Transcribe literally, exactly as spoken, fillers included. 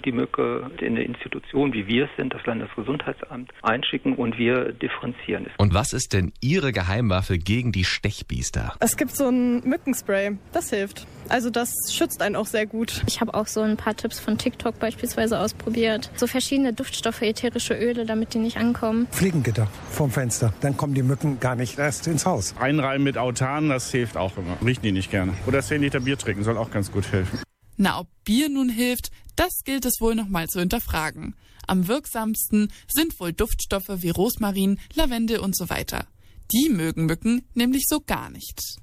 die Mücke in eine Institution, wie wir es sind, das Landesgesundheitsamt, einschicken und wir differenzieren es. Und was ist denn Ihre Geheimwaffe gegen die Stechbiester? Es gibt so ein Mückenspray, das hilft. Also das schützt einen auch sehr gut. Ich habe auch so ein paar Tipps von TikTok beispielsweise ausprobiert. So verschiedene Duftstoffe, ätherische Öle, damit die nicht ankommen. Fliegengitter vorm Fenster, dann kommen die Mücken gar nicht erst ins Haus. Einreiben mit Autan, das hilft auch immer. Riechen die nicht gerne. Oder zehn Liter Bier trinken, soll auch ganz gut helfen. Na, ob Bier nun hilft, das gilt es wohl noch mal zu hinterfragen. Am wirksamsten sind wohl Duftstoffe wie Rosmarin, Lavendel und so weiter. Die mögen Mücken nämlich so gar nicht.